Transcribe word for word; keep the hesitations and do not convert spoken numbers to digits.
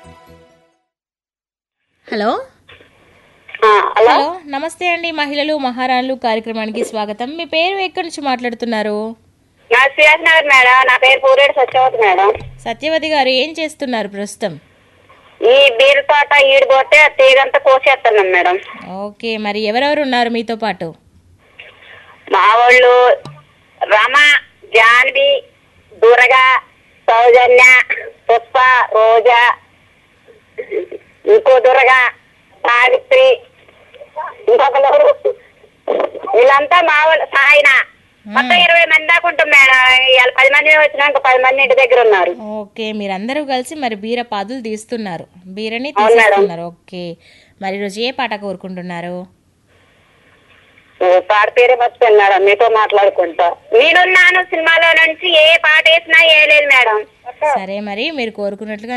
Hello ఆ, hello hello నమస్తే అండి. మహిళలు మహారాణులు కార్యక్రమానికి స్వాగతం. మీ పేరు ఎక్కడి నుంచి మాట్లాడుతున్నారు? నా సియాజ్ నగర్ మేడం. నా పేరు పూరేడు సత్యవతి మేడం. సత్యవతి గారు ఏం చేస్తున్నారు ప్రస్తుతం? ఈ బీర తోట ఈడిపోతే తీగంతా కోసేస్తున్నాం మేడం. ఓకే, మరి ఎవరెవరు ఉన్నారు మీతో పాటు? మా వాళ్ళు రమ, జాన్వి, దుర్గా, సౌజన్య, పుష్ప, రోజా, ఇంకో దుర్గా, సావిత్రి, ఇంకొకరు వీళ్ళంతా మా వాళ్ళు. సాయిన మొత్తం ఇరవై మంది దాకా ఉంటాం మేడం. ఇవాళ పది మంది వచ్చినా ఇంకా పది మంది ఇంటి దగ్గర ఉన్నారు. ఓకే, మీరందరూ కలిసి మరి బీర పాదులు తీస్తున్నారు, బీరని అవును మేడం. తీస్తున్నారు. ఓకే, మరి ఈరోజు ఏ పాట కోరుకుంటున్నారు? ఓ పాట పేరే మర్చిపోయాను మేడం. మీతో మాట్లాడుకుంటా నేనున్నాను సినిమాలో నుంచి ఏ పాట వేసినా ఏ లేదు మేడం. సరే, మరి మీరు కోరుకున్నట్లుగా